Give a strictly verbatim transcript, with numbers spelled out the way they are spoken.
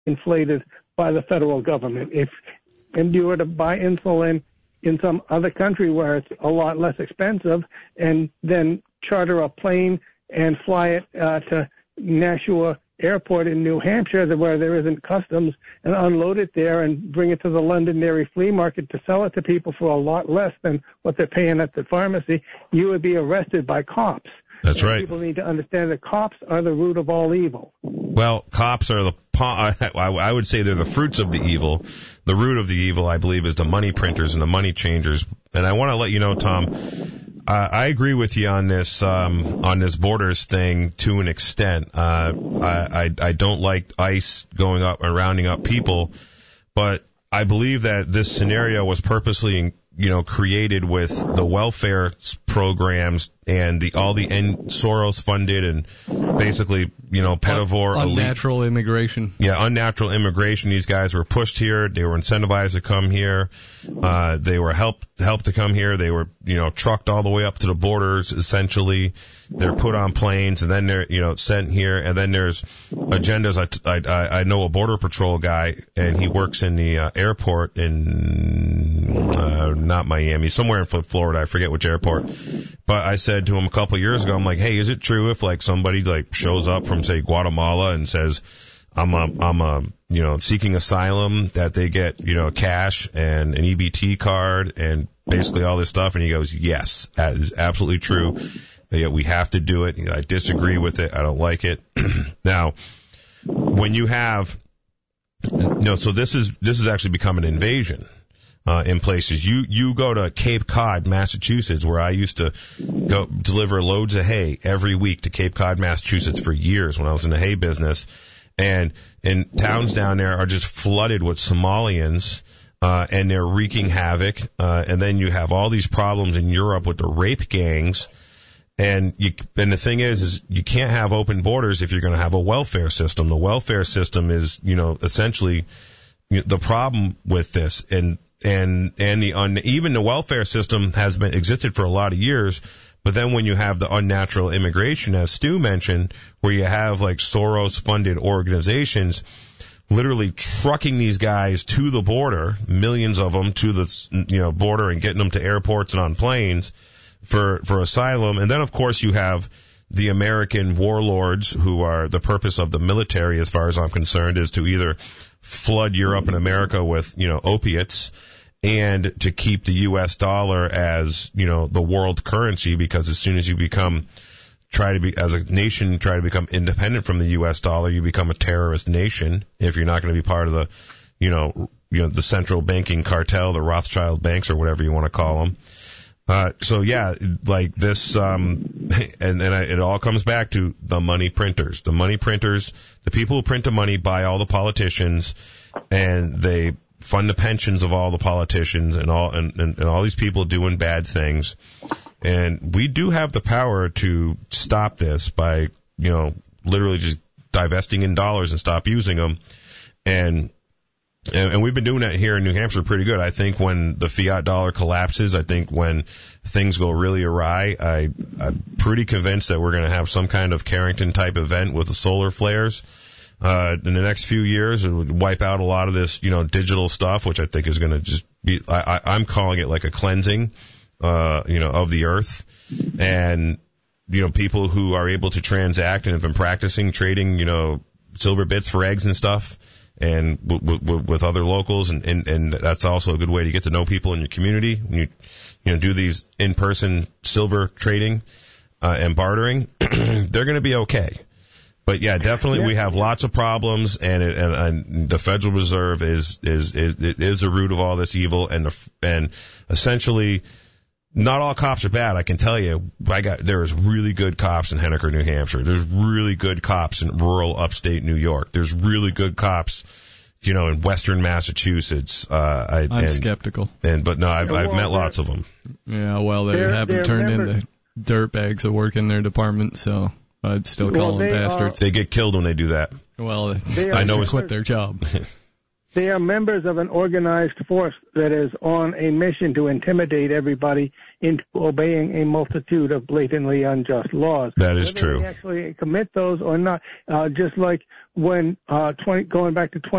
inflated by the federal government. If and you were to buy insulin in some other country where it's a lot less expensive, and then charter a plane and fly it uh, to Nashua Airport in New Hampshire, where there isn't customs, and unload it there and bring it to the Londonderry flea market to sell it to people for a lot less than what they're paying at the pharmacy, you would be arrested by cops. That's and right. People need to understand that cops are the root of all evil. Well, cops are the, I would say they're the fruits of the evil. The root of the evil, I believe, is the money printers and the money changers. And I want to let you know, Tom, Uh, I agree with you on this um, on this borders thing to an extent. Uh, I, I I don't like ICE going up and rounding up people, but I believe that this scenario was purposely, you know, created with the welfare programs and the all the N- Soros funded and basically, you know, pedivore unnatural elite. immigration. Yeah, unnatural immigration. These guys were pushed here. They were incentivized to come here. Uh, they were helped helped to come here. They were, you know, trucked all the way up to the borders. Essentially, they're put on planes and then they're, you know, sent here. And then there's agendas. I I, I know a border patrol guy, and he works in the uh, airport in uh, not Miami, somewhere in Florida. I forget which airport. But I said to him a couple of years ago, I'm like, hey, is it true if like somebody like shows up from say Guatemala and says, I'm a, I'm a, you know, seeking asylum, that they get, you know, cash and an E B T card and basically all this stuff? And he goes, yes, that is absolutely true. Yeah, we have to do it. I disagree with it. I don't like it. Now, when you have, you know, so this is, this has actually become an invasion. Uh, in places. You, you go to Cape Cod, Massachusetts, where I used to go deliver loads of hay every week to Cape Cod, Massachusetts for years when I was in the hay business. And, and towns down there are just flooded with Somalians, uh, and they're wreaking havoc. Uh, and then you have all these problems in Europe with the rape gangs. And you, and the thing is, is you can't have open borders if you're going to have a welfare system. The welfare system is, you know, essentially the problem with this. And, And and the un, even the welfare system has been existed for a lot of years, but then when you have the unnatural immigration, as Stu mentioned, where you have like Soros-funded organizations literally trucking these guys to the border, millions of them to the you know border and getting them to airports and on planes for for asylum, and then of course you have the American warlords, who are the purpose of the military, as far as I'm concerned, is to either flood Europe and America with, you know, opiates, and to keep the U S dollar as, you know, the world currency, because as soon as you become, try to be, as a nation, try to become independent from the U S dollar, you become a terrorist nation if you're not going to be part of the, you know, you know, the central banking cartel, the Rothschild banks, or whatever you want to call them. Uh, so yeah, like this, um, and, and I, it all comes back to the money printers. The money printers, the people who print the money buy all the politicians, and they fund the pensions of all the politicians and all, and, and, and all these people doing bad things. And we do have the power to stop this by, you know, literally just divesting in dollars and stop using them. And And, and we've been doing that here in New Hampshire pretty good. I think when the fiat dollar collapses, I think when things go really awry, I, I'm pretty convinced that we're going to have some kind of Carrington-type event with the solar flares. Uh, in the next few years, it would wipe out a lot of this, you know, digital stuff, which I think is going to just be, I, I, I'm calling it like a cleansing, uh, you know, of the earth. And, you know, people who are able to transact and have been practicing trading, you know, silver bits for eggs and stuff, and w- w- with other locals, and, and, and that's also a good way to get to know people in your community. When you, you know, do these in-person silver trading, uh, and bartering, they're going to be okay. But yeah, definitely yeah. we have lots of problems, and, it, and, and the Federal Reserve is, is, is, it is the root of all this evil, and the, and essentially, not all cops are bad. I can tell you, I got, there is really good cops in Henniker, New Hampshire. There's really good cops in rural upstate New York. There's really good cops, you know, in western Massachusetts. Uh, I, I'm and, skeptical. And, but no, I've, well, I've met lots of them. Yeah, well, they they're, haven't they're turned members. into dirtbags that work in their department, so I'd still call well, them they bastards. Are, they get killed when they do that. Well, they I know know it's quit their job. They are members of an organized force that is on a mission to intimidate everybody into obeying a multitude of blatantly unjust laws. That is Whether true. they actually commit those or not, uh, just like when uh, twenty, going back to twenty